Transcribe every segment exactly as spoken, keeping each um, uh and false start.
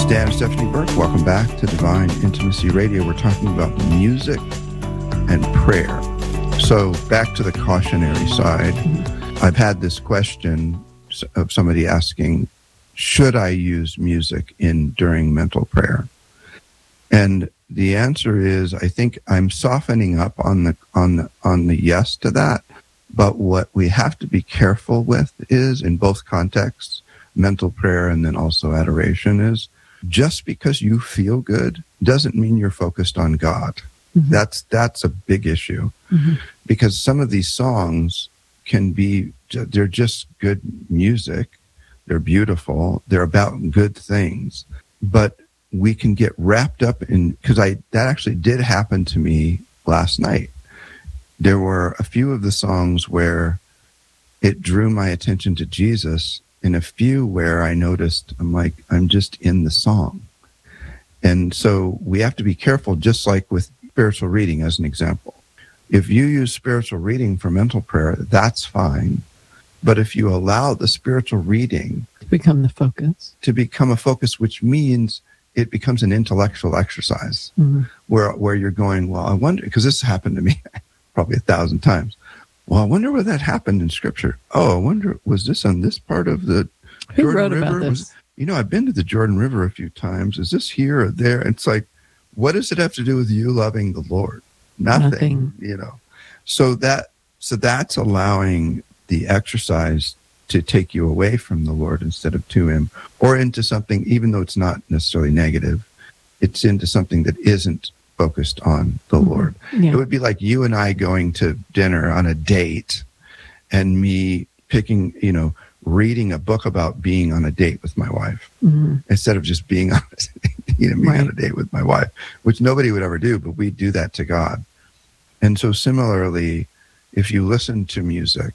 Dan and Stephanie Burke. Welcome back to Divine Intimacy Radio. We're talking about music and prayer. So back to the cautionary side. I've had this question of somebody asking, should I use music in during mental prayer? And the answer is, I think I'm softening up on the on the on the yes to that. But what we have to be careful with is, in both contexts, mental prayer and then also adoration, is just because you feel good doesn't mean you're focused on God. Mm-hmm. That's that's a big issue. Mm-hmm. Because some of these songs can be, they're just good music. They're beautiful. They're about good things. But we can get wrapped up in, because I that actually did happen to me last night. There were a few of the songs where it drew my attention to Jesus, and a few where I noticed, I'm like, I'm just in the song. And so we have to be careful, just like with spiritual reading, as an example. If you use spiritual reading for mental prayer, that's fine. But if you allow the spiritual reading to become the focus, to become a focus, which means it becomes an intellectual exercise, mm-hmm. where where you're going, well, I wonder, because this happened to me probably a thousand times. Well, I wonder where that happened in Scripture. Oh, I wonder, was this on this part of the Who Jordan wrote River? About this? Was, you know, I've been to the Jordan River a few times. Is this here or there? It's like, what does it have to do with you loving the Lord? Nothing, Nothing. You know. So that so that's allowing the exercise to take you away from the Lord instead of to Him, or into something, even though it's not necessarily negative, it's into something that isn't focused on the mm-hmm. Lord. Yeah. It would be like you and I going to dinner on a date and me picking, you know, reading a book about being on a date with my wife mm-hmm. instead of just being on, you know, being right. on a date with my wife, which nobody would ever do, but we do that to God. And so similarly, if you listen to music,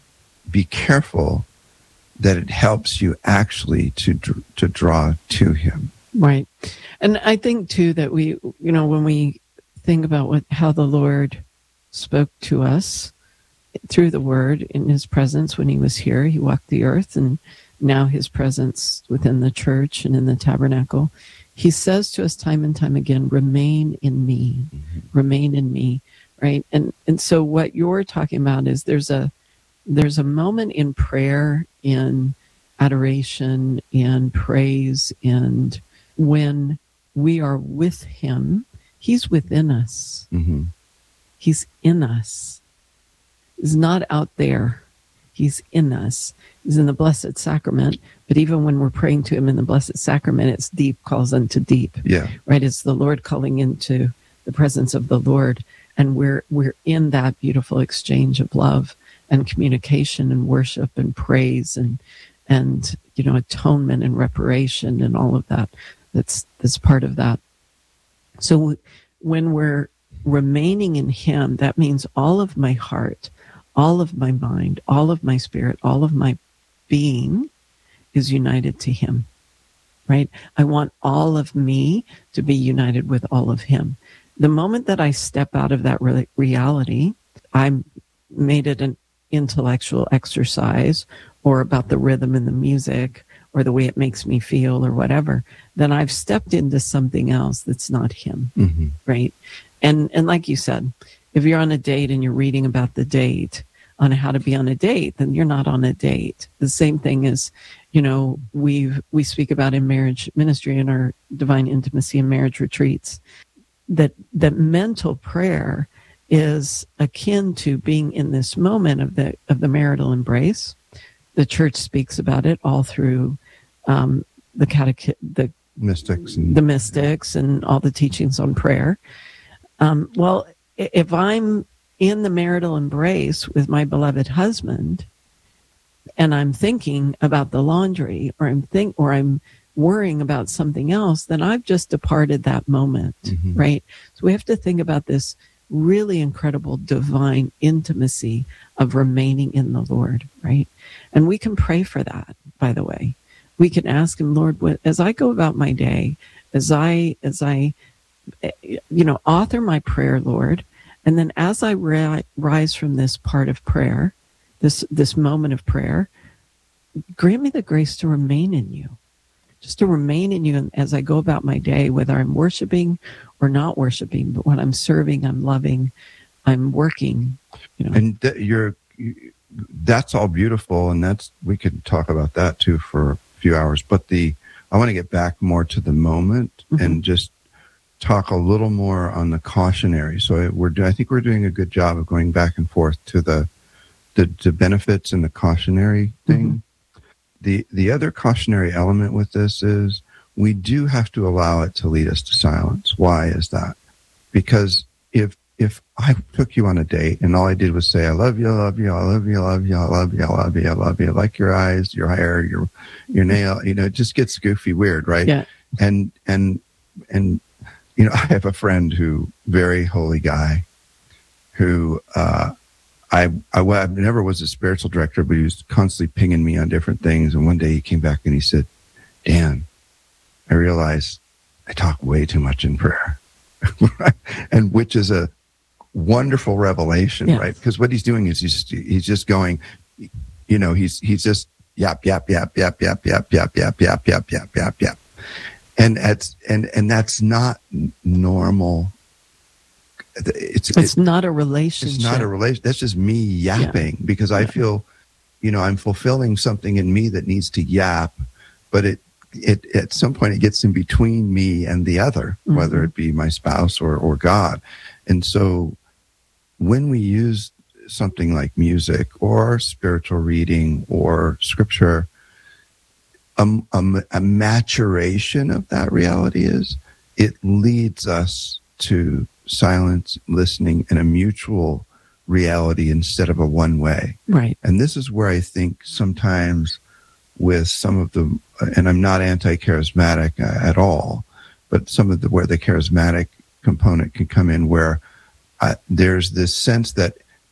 be careful that it helps you actually to to draw to Him. Right. And I think, too, that we, you know, when we think about what how the Lord spoke to us through the Word in His presence when He was here, He walked the earth, and now His presence within the church and in the tabernacle, He says to us time and time again, remain in me, mm-hmm. remain in me, right? And and so what you're talking about is there's a there's a moment in prayer, in adoration, in praise, and when we are with Him, He's within us. Mm-hmm. He's in us. He's not out there. He's in us. He's in the Blessed Sacrament. But even when we're praying to Him in the Blessed Sacrament, it's deep calls unto deep. Yeah. Right? It's the Lord calling into the presence of the Lord. And we're we're in that beautiful exchange of love and communication and worship and praise and and you know atonement and reparation and all of that. That's that's part of that. So when we're remaining in Him, that means all of my heart, all of my mind, all of my spirit, all of my being is united to Him, right? I want all of me to be united with all of Him. The moment that I step out of that re- reality, I made it an intellectual exercise or about the rhythm in the music or the way it makes me feel or whatever, then I've stepped into something else that's not Him, mm-hmm. right? And and like you said, if you're on a date and you're reading about the date, on how to be on a date, then you're not on a date. The same thing as, you know, we we speak about in marriage ministry in our Divine Intimacy and marriage retreats, that that mental prayer is akin to being in this moment of the of the marital embrace. The church speaks about it all through um, the catech the mystics and the mystics and all the teachings on prayer. Um, well, if I'm in the marital embrace with my beloved husband, and I'm thinking about the laundry, or I'm think, or I'm worrying about something else, then I've just departed that moment, mm-hmm. right? So we have to think about this really incredible divine intimacy of remaining in the Lord, right? And we can pray for that, by the way. We can ask Him, Lord, as I go about my day, as I, as I, you know, author my prayer, Lord, and then as I ri- rise from this part of prayer, this this moment of prayer, grant me the grace to remain in You. just to remain in you. And as I go about my day, whether I'm worshiping or not worshiping, but when I'm serving, I'm loving, I'm working, you know. And th- you're, you, that's all beautiful. And that's, we could talk about that too for a few hours, but the, I want to get back more to the moment mm-hmm. and just talk a little more on the cautionary. So we're, I think we're doing a good job of going back and forth to the, the, the benefits and the cautionary thing. Mm-hmm. The, the other cautionary element with this is we do have to allow it to lead us to silence. Why is that? Because if, if I took you on a date and all I did was say, I love you, I love you, I love you, I love you, I love you, I love you, I love you, I like your eyes, your hair, your, your nail, you know, it just gets goofy weird, right? Yeah. And, and, and, you know, I have a friend who, very holy guy, who, uh, I, I, I never was a spiritual director, but he was constantly pinging me on different things. And one day he came back and he said, Dan, I realize I talk way too much in prayer. And which is a wonderful revelation, yeah. right? Because what he's doing is he's he's just going, you know, he's he's just yap yap yap yap yap yap yap yap yap yap yap yap yap, and that's and and that's not normal. It's it's it, not a relationship. It's not a relation. That's just me yapping yeah. because I yeah. feel, you know, I'm fulfilling something in me that needs to yap, but it. It at some point it gets in between me and the other, mm-hmm. whether it be my spouse or, or God. And so when we use something like music or spiritual reading or scripture, um, um, a maturation of that reality is it leads us to silence, listening, and a mutual reality instead of a one way. Right. And this is where I think sometimes with some of the, and I'm not anti-charismatic at all, but some of the, where the charismatic component can come in where I, there's this sense that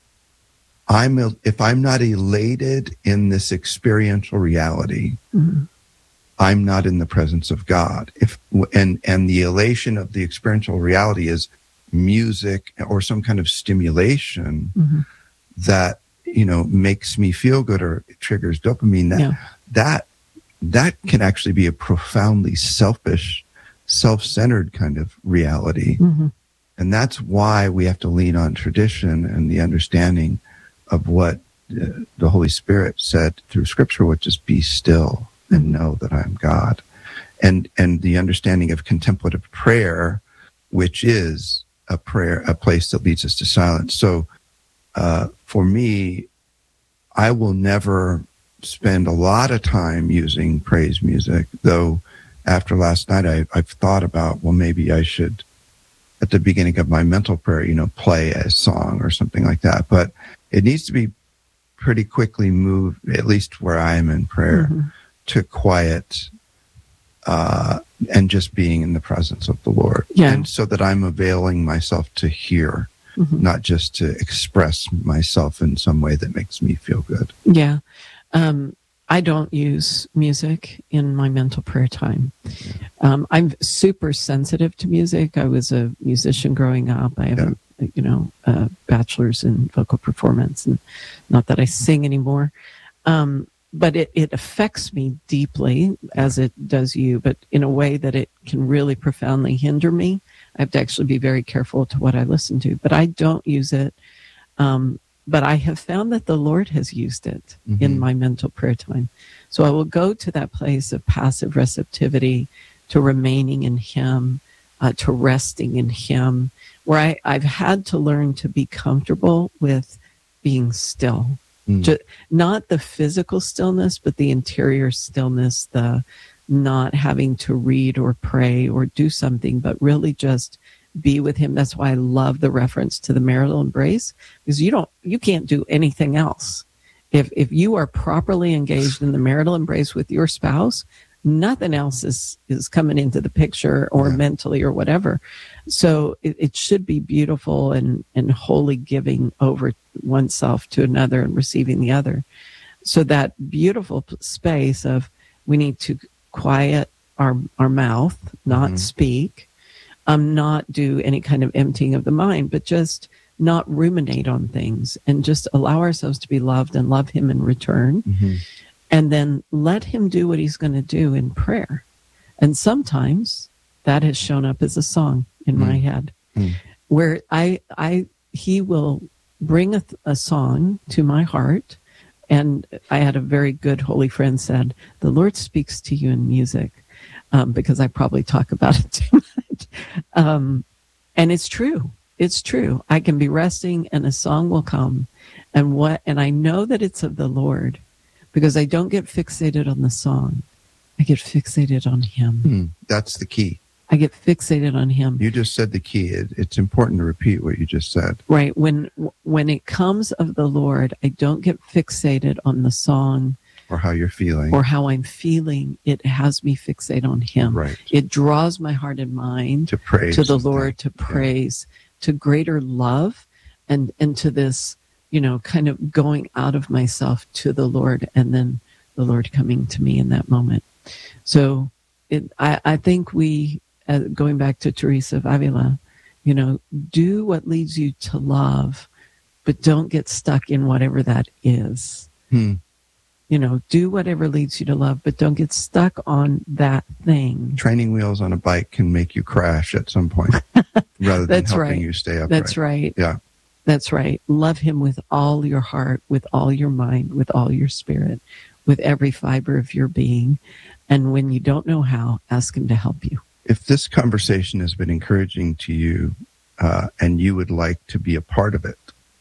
I'm, if I'm not elated in this experiential reality, mm-hmm. I'm not in the presence of God. If, and, and the elation of the experiential reality is music or some kind of stimulation mm-hmm. that, you know, makes me feel good or triggers dopamine, that, yeah. that, that can actually be a profoundly selfish, self-centered kind of reality. Mm-hmm. And that's why we have to lean on tradition and the understanding of what uh, the Holy Spirit said through scripture, which is be still and know that I am God. And, and the understanding of contemplative prayer, which is a prayer, a place that leads us to silence. So, uh, for me, I will never spend a lot of time using praise music, though after last night, I, I've thought about, well, maybe I should, at the beginning of my mental prayer, you know, play a song or something like that. But it needs to be pretty quickly moved, at least where I am in prayer, mm-hmm. to quiet uh, and just being in the presence of the Lord. Yeah. And so that I'm availing myself to hear, mm-hmm. not just to express myself in some way that makes me feel good. Yeah. Um, I don't use music in my mental prayer time. Um, I'm super sensitive to music. I was a musician growing up. I have, yeah. a, you know, a bachelor's in vocal performance, and not that I sing anymore. Um, but it, it affects me deeply, as it does you, but in a way that it can really profoundly hinder me. I have to actually be very careful to what I listen to, but I don't use it. Um, But I have found that the Lord has used it mm-hmm. in my mental prayer time. So I will go to that place of passive receptivity, to remaining in Him, uh, to resting in Him, where I, I've had to learn to be comfortable with being still. Mm. Just, not the physical stillness, but the interior stillness, the not having to read or pray or do something, but really just be with Him. That's why I love the reference to the marital embrace, because you don't, you can't do anything else. If if you are properly engaged in the marital embrace with your spouse, nothing else is is coming into the picture, or yeah. mentally or whatever. So it, it should be beautiful and and wholly giving over oneself to another and receiving the other. So that beautiful space of, we need to quiet our our mouth, not mm-hmm. speak. Um, not do any kind of emptying of the mind, but just not ruminate on things, and just allow ourselves to be loved and love Him in return. Mm-hmm. And then let Him do what He's going to do in prayer. And sometimes that has shown up as a song in mm. my head, mm. where I, I, he will bring a, a song to my heart. And I had a very good holy friend said, the Lord speaks to you in music, um, because I probably talk about it too much. Um, and it's true. It's true. I can be resting and a song will come. And what, and I know that it's of the Lord because I don't get fixated on the song. I get fixated on him. Mm, that's the key. I get fixated on him. You just said the key. It, it's important to repeat what you just said. Right. When, when it comes of the Lord, I don't get fixated on the song or how you're feeling or how I'm feeling. It has me fixate on him. Right. It draws my heart and mind to praise to the Lord, to praise, yeah. to greater love and, and to this, you know, kind of going out of myself to the Lord and then the Lord coming to me in that moment. So it, I, I think we, uh, going back to Teresa of Avila, you know, do what leads you to love, but don't get stuck in whatever that is. Hmm. You know, do whatever leads you to love, but don't get stuck on that thing. Training wheels on a bike can make you crash at some point rather than That's helping right. you stay upright. That's right. Yeah. That's right. Love him with all your heart, with all your mind, with all your spirit, with every fiber of your being. And when you don't know how, ask him to help you. If this conversation has been encouraging to you uh, and you would like to be a part of it,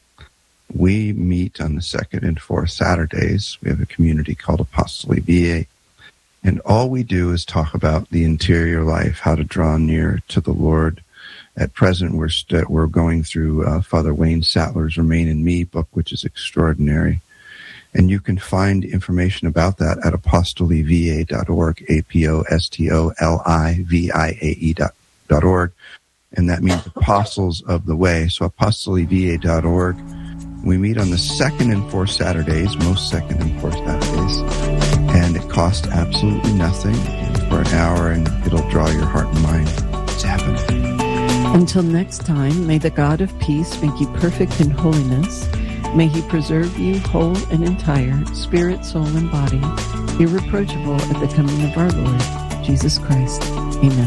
we meet on the second and fourth Saturdays. We have a community called Apostoli V A. And all we do is talk about the interior life, how to draw near to the Lord. At present, we're st- we're going through uh, Father Wayne Sattler's Remain in Me book, which is extraordinary. And you can find information about that at apostoli v a dot org, A P O S T O L I V I A E dot, dot org. And that means Apostles of the Way. So apostoli v a dot org. We meet on the second and fourth Saturdays, most second and fourth Saturdays. And it costs absolutely nothing for an hour, and it'll draw your heart and mind to heaven. Until next time, may the God of peace make you perfect in holiness. May he preserve you whole and entire, spirit, soul, and body, irreproachable at the coming of our Lord, Jesus Christ. Amen.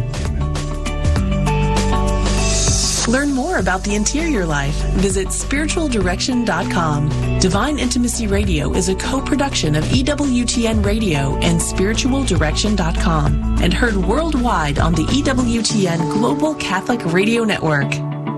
Learn more about the interior life. Visit spiritual direction dot com. Divine Intimacy Radio is a co-production of E W T N Radio and spiritual direction dot com and heard worldwide on the E W T N Global Catholic Radio Network.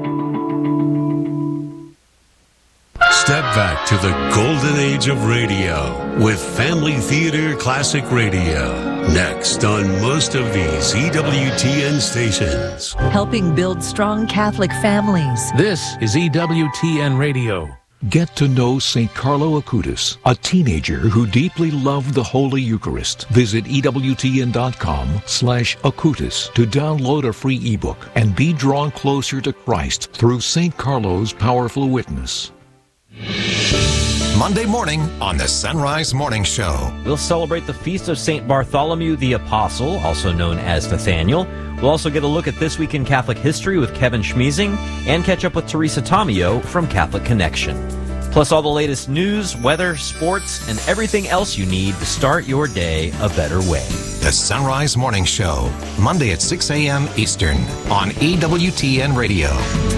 Step back to the golden age of radio with Family Theater Classic Radio. Next on most of these E W T N stations. Helping build strong Catholic families. This is E W T N Radio. Get to know Saint Carlo Acutis, a teenager who deeply loved the Holy Eucharist. Visit E W T N dot com slash Acutis to download a free ebook and be drawn closer to Christ through Saint Carlo's powerful witness. Monday morning on the Sunrise Morning Show. We'll celebrate the feast of Saint Bartholomew the Apostle, also known as Nathaniel. We'll also get a look at This Week in Catholic History with Kevin Schmeezing and catch up with Teresa Tomeo from Catholic Connection. Plus all the latest news, weather, sports, and everything else you need to start your day a better way. The Sunrise Morning Show, Monday at six a.m. Eastern on E W T N Radio.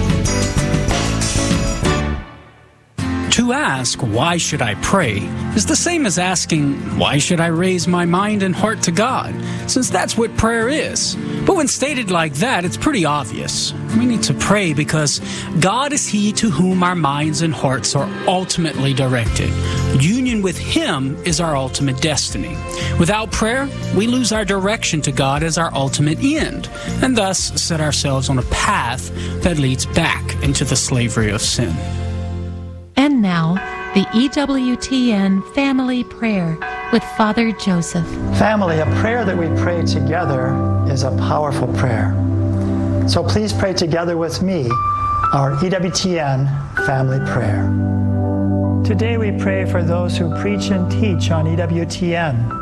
To ask, why should I pray, is the same as asking, why should I raise my mind and heart to God, since that's what prayer is. But when stated like that, it's pretty obvious. We need to pray because God is He to whom our minds and hearts are ultimately directed. Union with Him is our ultimate destiny. Without prayer, we lose our direction to God as our ultimate end, and thus set ourselves on a path that leads back into the slavery of sin. And now, the E W T N Family Prayer with Father Joseph. Family, a prayer that we pray together is a powerful prayer. So please pray together with me our E W T N Family Prayer. Today we pray for those who preach and teach on E W T N.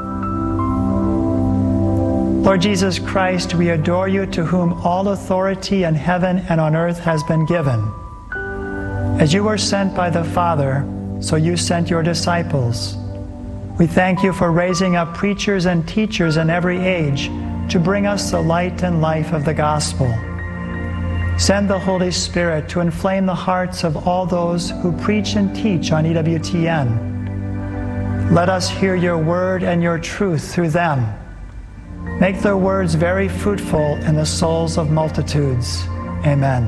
Lord Jesus Christ, we adore you, to whom all authority in heaven and on earth has been given. As you were sent by the Father, so you sent your disciples. We thank you for raising up preachers and teachers in every age to bring us the light and life of the gospel. Send the Holy Spirit to inflame the hearts of all those who preach and teach on E W T N. Let us hear your word and your truth through them. Make their words very fruitful in the souls of multitudes. Amen.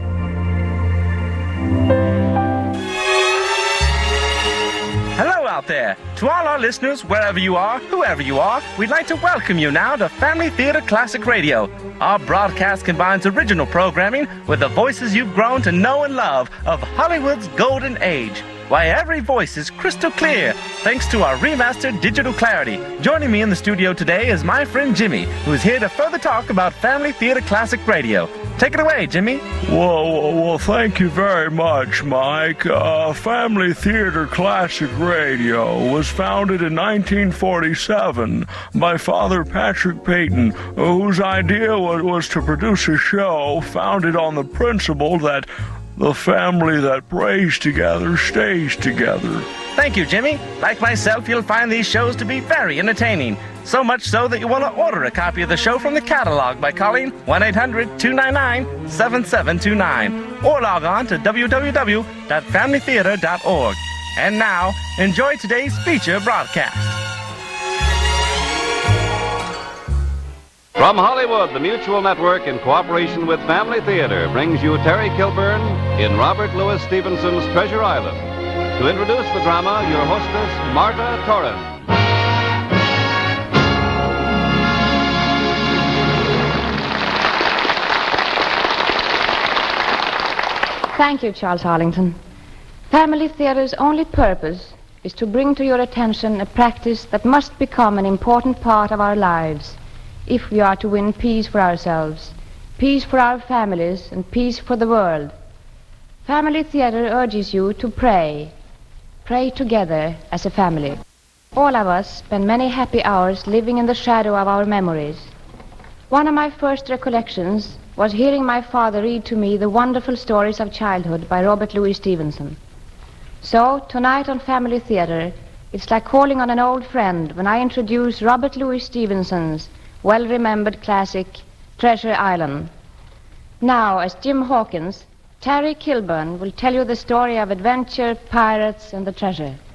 Hello out there. To all our listeners, wherever you are, whoever you are, we'd like to welcome you now to Family Theater Classic Radio. Our broadcast combines original programming with the voices you've grown to know and love of Hollywood's golden age. Why, every voice is crystal clear, thanks to our remastered digital clarity. Joining me in the studio today is my friend Jimmy, who is here to further talk about Family Theater Classic Radio. Take it away, Jimmy. Well, well, thank you very much, Mike. Uh, Family Theater Classic Radio was founded in nineteen forty-seven by Father Patrick Peyton, whose idea was, was to produce a show founded on the principle that the family that prays together stays together. Thank you, Jimmy. Like myself, you'll find these shows to be very entertaining. So much so that you want to order a copy of the show from the catalog by calling one eight hundred two nine nine seven seven two nine or log on to w w w dot family theater dot org. And now, enjoy today's feature broadcast. From Hollywood, the Mutual Network, in cooperation with Family Theater, brings you Terry Kilburn in Robert Louis Stevenson's Treasure Island. To introduce the drama, your hostess, Marta Torres. Thank you, Charles Arlington. Family Theater's only purpose is to bring to your attention a practice that must become an important part of our lives if we are to win peace for ourselves, peace for our families, and peace for the world. Family Theater urges you to pray. Pray together as a family. All of us spend many happy hours living in the shadow of our memories. One of my first recollections was hearing my father read to me the wonderful stories of childhood by Robert Louis Stevenson. So, tonight on Family Theater, it's like calling on an old friend when I introduce Robert Louis Stevenson's well-remembered classic, Treasure Island. Now, as Jim Hawkins, Terry Kilburn will tell you the story of adventure, pirates, and the treasure.